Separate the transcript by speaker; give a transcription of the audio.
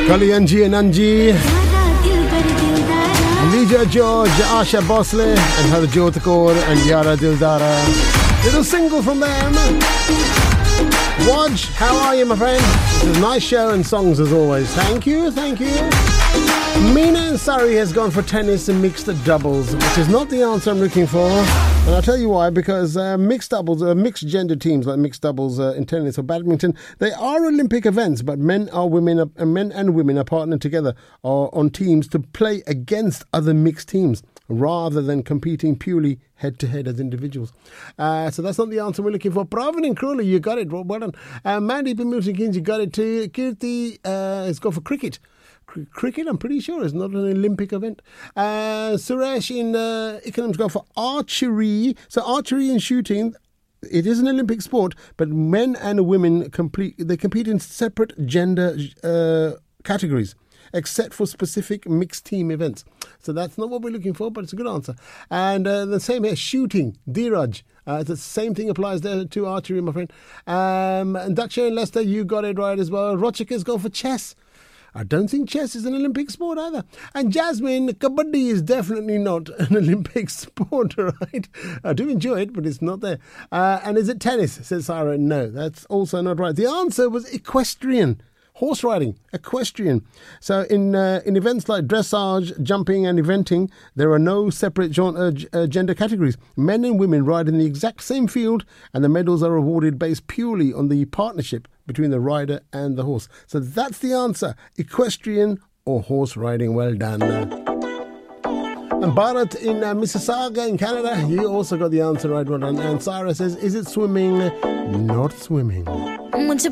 Speaker 1: Kalyanji and Anji, Lija George, Asha Bhosle, and Harjot Kaur and Yara Dildara. Little single from them. Waj, how are you, my friend? It's a nice show and songs as always. Thank you, thank you. Meena Ansari has gone for tennis and mixed doubles, which is not the answer I'm looking for. And I'll tell you why, because mixed doubles, mixed gender teams like mixed doubles in tennis or badminton, they are Olympic events, but men and women are partnered together on teams to play against other mixed teams rather than competing purely head-to-head as individuals. So that's not the answer we're looking for. Pravin and Crawley, you got it. Well done. Mandy Bimusikins, you got it too. Kirti has gone for cricket. Cricket, I'm pretty sure, is not an Olympic event. Suresh in Economics go for archery. So archery and shooting, it is an Olympic sport, but men and women compete in separate gender categories, except for specific mixed team events. So that's not what we're looking for, but it's a good answer. And the same here, shooting, Dheeraj. The same thing applies there to archery, my friend. And Daksha and Leicester, you got it right as well. Rochika's gone for chess. I don't think chess is an Olympic sport either. And Jasmine, kabaddi is definitely not an Olympic sport, right? I do enjoy it, but it's not there. And is it tennis? Says Sarah. No, that's also not right. The answer was equestrian. Horse riding, equestrian. So in events like dressage, jumping and eventing, there are no separate gender categories. Men and women ride in the exact same field, and the medals are awarded based purely on the partnership between the rider and the horse. So that's the answer, equestrian or horse riding. Well done. And Bharat in Mississauga in Canada, you also got the answer right. Well done. And Sarah says, is it swimming? Not swimming.